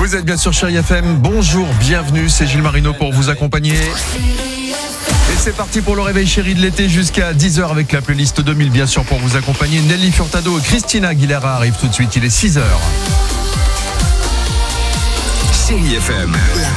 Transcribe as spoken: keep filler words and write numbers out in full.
Vous êtes bien sur Chérie F M. Bonjour, bienvenue, c'est Gilles Marino pour vous accompagner. Et c'est parti pour le réveil chéri de l'été jusqu'à dix heures avec la playlist deux mille, bien sûr, pour vous accompagner. Nelly Furtado et Christina Aguilera arrivent tout de suite, il est six heures. Chérie F M.